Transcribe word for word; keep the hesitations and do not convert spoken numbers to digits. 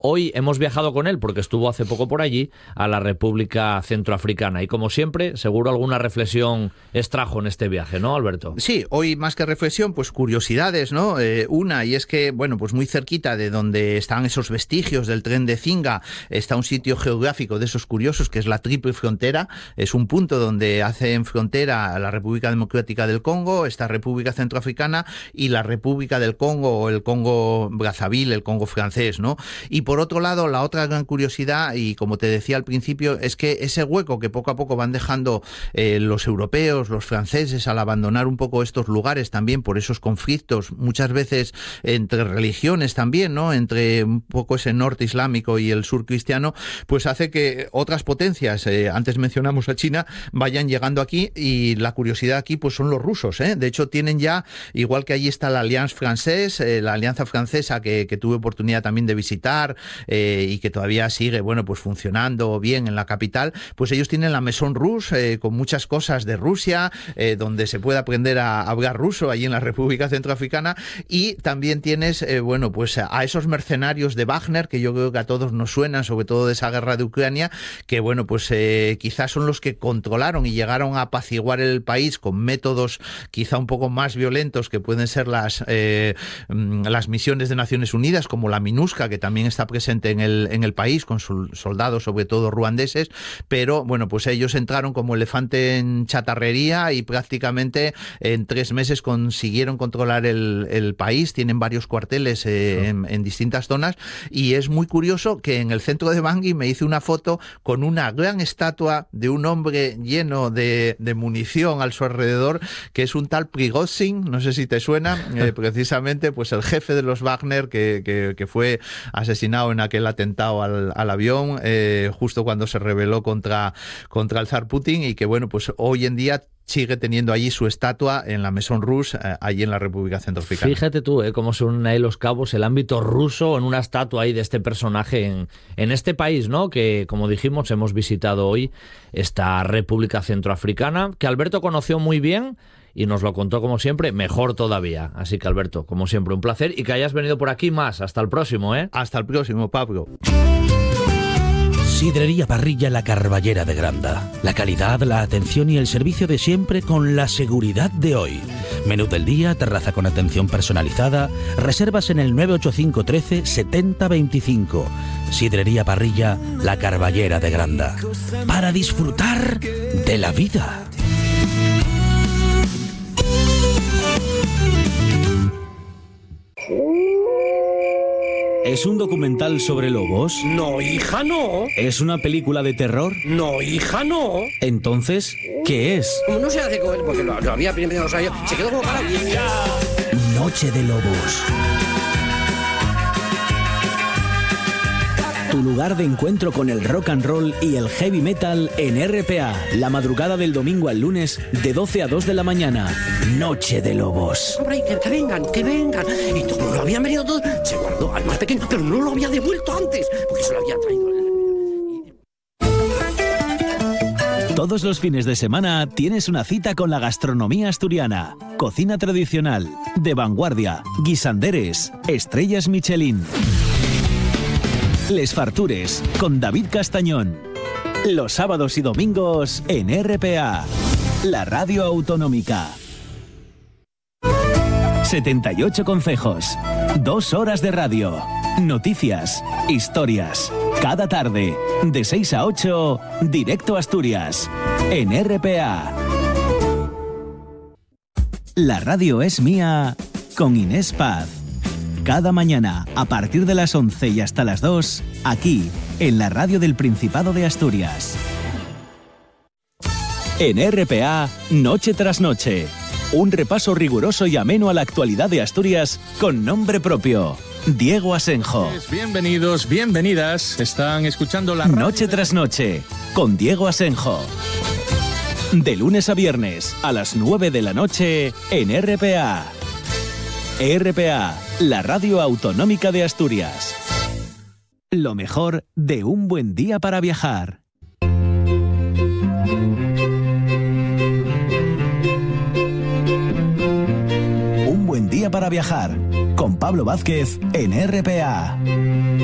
Hoy hemos viajado con él, porque estuvo hace poco por allí, a la República Centroafricana. Y como siempre, seguro alguna reflexión extrajo en este viaje, ¿no, Alberto? Sí, hoy más que reflexión, pues curiosidades, ¿no? Eh, una, y es que, bueno, pues muy cerquita de donde están esos vestigios del tren de Zinga, está un sitio geográfico de esos curiosos, que es la Triple Frontera. Es un punto donde hacen frontera la República Democrática del Congo, esta República Centroafricana y la República del Congo, o el Congo Brazzaville, el Congo francés, ¿no? Y por otro lado, la otra gran curiosidad, y como te decía al principio, es que ese hueco que poco a poco van dejando eh, los europeos, los franceses, al abandonar un poco estos lugares también por esos conflictos, muchas veces entre religiones también, ¿no? Entre un poco ese norte islámico y el sur cristiano, pues hace que otras potencias, eh, antes mencionamos a China, vayan llegando aquí, y la curiosidad aquí pues son los rusos, ¿eh? De hecho tienen ya, igual que allí está la Alliance Française, eh, la alianza francesa que, que tuve oportunidad también de visitar, Eh, y que todavía sigue, bueno, pues funcionando bien en la capital, pues ellos tienen la Maison Russe, eh, con muchas cosas de Rusia, eh, donde se puede aprender a, a hablar ruso, allí en la República Centroafricana, y también tienes, eh, bueno, pues a esos mercenarios de Wagner, que yo creo que a todos nos suenan, sobre todo de esa guerra de Ucrania, que, bueno, pues eh, quizás son los que controlaron y llegaron a apaciguar el país con métodos quizá un poco más violentos, que pueden ser las, eh, las misiones de Naciones Unidas, como la MINUSCA, que también está presente en el, en el país, con soldados sobre todo ruandeses, pero bueno, pues ellos entraron como elefante en chatarrería y prácticamente en tres meses consiguieron controlar el, el país. Tienen varios cuarteles eh, en, en distintas zonas, y es muy curioso que en el centro de Bangui me hice una foto con una gran estatua de un hombre lleno de, de munición al su alrededor, que es un tal Prigozhin, no sé si te suena, eh, precisamente pues el jefe de los Wagner, que, que, que fue asesinado en aquel atentado al, al avión, eh, justo cuando se rebeló contra, contra el zar Putin, y que, bueno, pues hoy en día sigue teniendo allí su estatua en la Maison Russe, eh, allí en la República Centroafricana. Fíjate tú, eh, cómo se unen ahí los cabos, el ámbito ruso en una estatua ahí de este personaje en, en este país, ¿no? Que, como dijimos, hemos visitado hoy, esta República Centroafricana, que Alberto conoció muy bien y nos lo contó, como siempre, mejor todavía. Así que, Alberto, como siempre, un placer, y que hayas venido por aquí más. Hasta el próximo, ¿eh? Hasta el próximo, Pablo. Sidrería Parrilla La Carballera de Granda. La calidad, la atención y el servicio de siempre con la seguridad de hoy. Menú del día, terraza con atención personalizada. Reservas en el nueve ocho cinco trece setenta veinticinco. Sidrería Parrilla La Carballera de Granda. Para disfrutar de la vida. ¿Es un documental sobre lobos? No, hija, no. ¿Es una película de terror? No, hija, no. Entonces, ¿qué es? Como no se hace con él, porque lo, lo había primero, o sea, yo, se quedó como para... Noche de Lobos. Tu lugar de encuentro con el rock and roll y el heavy metal en R P A. La madrugada del domingo al lunes de doce a dos de la mañana. Noche de Lobos. Hombre, que, que vengan, que vengan. Y como lo habían venido todos, se guardó al más pequeño, pero no lo había devuelto antes, porque se lo había traído. Todos los fines de semana tienes una cita con la gastronomía asturiana. Cocina tradicional, de vanguardia, guisanderes, estrellas Michelin. Les Fartures, con David Castañón. Los sábados y domingos en R P A, la radio autonómica. setenta y ocho concejos, dos horas de radio, noticias, historias. Cada tarde, de seis a ocho, directo a Asturias, en R P A. La radio es mía, con Inés Paz. Cada mañana, a partir de las once y hasta las dos, aquí, en la radio del Principado de Asturias. En R P A, Noche tras Noche. Un repaso riguroso y ameno a la actualidad de Asturias con nombre propio. Diego Asenjo. Bienvenidos, bienvenidas. Están escuchando la... Noche tras Noche, con Diego Asenjo. De lunes a viernes, a las nueve de la noche, en R P A. R P A, la radio autonómica de Asturias. Lo mejor de un buen día para viajar. Un buen día para viajar, con Pablo Vázquez en R P A.